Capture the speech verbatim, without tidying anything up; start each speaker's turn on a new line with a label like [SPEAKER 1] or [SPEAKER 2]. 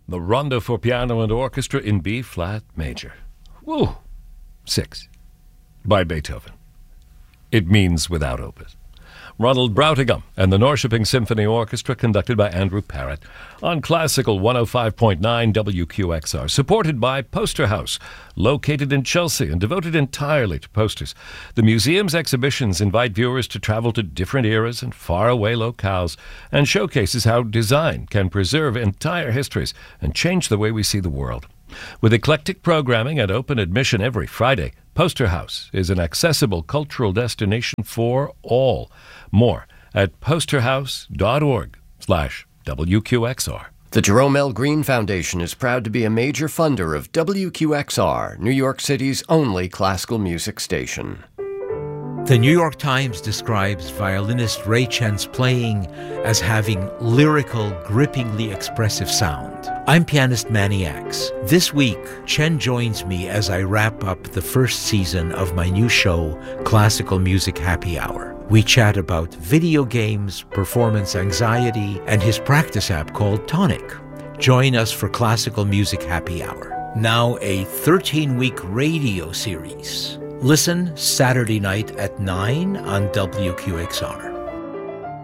[SPEAKER 1] the Rondo for Piano and Orchestra in B-flat major. Woo! Six. By Beethoven. It means without opus. Ronald Brautigam and the Norrköping Symphony Orchestra, conducted by Andrew Parrott, on Classical one oh five point nine W Q X R, supported by Poster House, located in Chelsea and devoted entirely to posters. The museum's exhibitions invite viewers to travel to different eras and faraway locales, and showcases how design can preserve entire histories and change the way we see the world. With eclectic programming and open admission every Friday, Poster House is an accessible cultural destination for all. More at posterhouse.org slash WQXR.
[SPEAKER 2] The Jerome L. Green Foundation is proud to be a major funder of W Q X R, New York City's only classical music station.
[SPEAKER 3] The New York Times describes violinist Ray Chen's playing as having lyrical, grippingly expressive sound. I'm pianist Manny Axe. This week, Chen joins me as I wrap up the first season of my new show, Classical Music Happy Hour. We chat about video games, performance anxiety, and his practice app called Tonic. Join us for Classical Music Happy Hour, now a thirteen-week radio series. Listen Saturday night at nine on W Q X R.